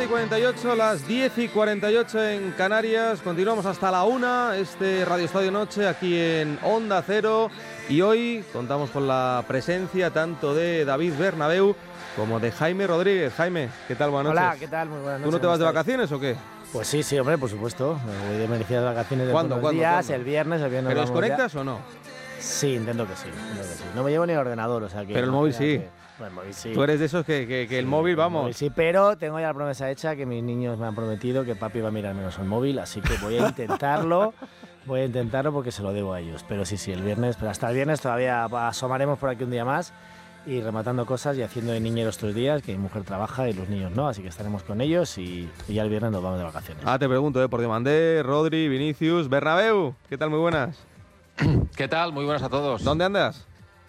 7:48, las 10:48 en Canarias. Continuamos hasta la 1, Radio Estadio Noche aquí en Onda Cero. Y hoy contamos con la presencia tanto de David Bernabéu como de Jaime Rodríguez. Jaime, ¿qué tal? Buenas noches. Hola, ¿qué tal? Muy buenas noches. ¿Tú no te vas de vacaciones o qué? Pues sí, hombre, por supuesto. Me voy de merecidas vacaciones de ¿Cuándo? días, el viernes. ¿Pero desconectas o no? Sí, intento que sí. No me llevo ni el ordenador, o sea que... Pero el móvil sí. Bueno, el móvil sí. Tú eres de esos que el móvil, vamos. El móvil sí, pero tengo ya la promesa hecha que mis niños me han prometido que papi va a mirar menos el móvil, así que voy a intentarlo. Voy a intentarlo porque se lo debo a ellos. Pero sí, el viernes, pero hasta el viernes todavía asomaremos por aquí un día más y rematando cosas y haciendo de niñeros 3 días, que mi mujer trabaja y los niños no, así que estaremos con ellos y ya el viernes nos vamos de vacaciones. Te pregunto, por Diomandé, Rodri, Vinicius, Bernabéu, ¿qué tal? Muy buenas. ¿Qué tal? Muy buenas a todos. ¿Dónde andas?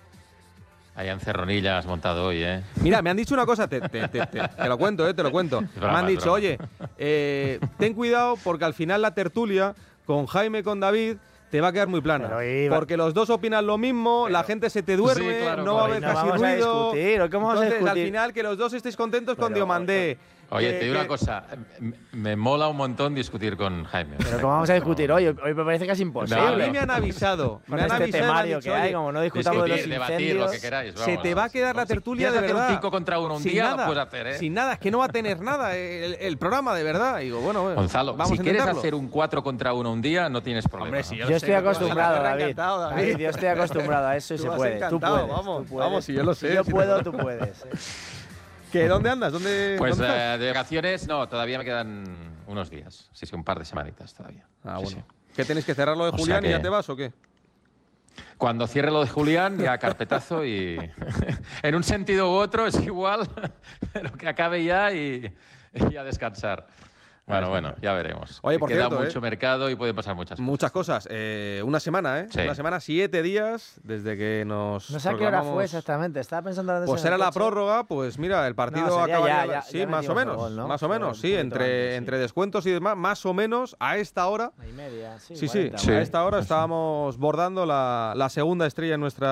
Allá en Cerronilla has montado hoy, ¿eh? Mira, me han dicho una cosa, te lo cuento, te lo cuento. Me han dicho, oye, ten cuidado porque al final la tertulia con Jaime, con David, te va a quedar muy plana. Porque los dos opinan lo mismo, la gente se te duerme, sí, claro, no va a haber casi ruido. Entonces, al final, que los dos estéis contentos con Diomandé. Oye, te digo una cosa, me mola un montón discutir con Jaime. Pero ¿cómo vamos a discutir hoy? Hoy me parece casi imposible. A mí me han avisado. Con este temario que hay, como no discutamos de los incendios. Debatir lo que queráis. Vamos, se te va a quedar la tertulia de verdad. Un 5 contra 1 un día lo puedes hacer, ¿eh? Sin nada, es que no va a tener nada el programa, de verdad. Digo, bueno, Gonzalo, vamos si a quieres intentarlo. hacer un 4 contra 1 un día, no tienes problema. Hombre, sí, yo estoy acostumbrado, David. Yo estoy acostumbrado a eso y tú se has puede. Tú puedes. Vamos, si yo lo sé. Si yo puedo, tú puedes. ¿Dónde andas? Pues ¿dónde de vacaciones, no, todavía me quedan unos días. Sí, un par de semanitas todavía. Bueno. Sí. ¿Qué tenéis que cerrar lo de Julián y ya te vas o qué? Cuando cierre lo de Julián, ya carpetazo y en un sentido u otro es igual, pero que acabe ya y a descansar. Bueno, ya veremos. Oye, por queda cierto, mucho mercado y pueden pasar muchas cosas. Muchas cosas. Una semana, ¿eh? Sí. Una semana, 7 días desde que nos No sé a qué hora fue exactamente. Estaba pensando en Pues era la prórroga, pues mira, el partido acaba sí, más o menos. Gol, ¿no? Más o menos, sí, entre descuentos y demás, más o menos a esta hora. 1:30, Sí, a esta hora estábamos bordando la segunda estrella en nuestra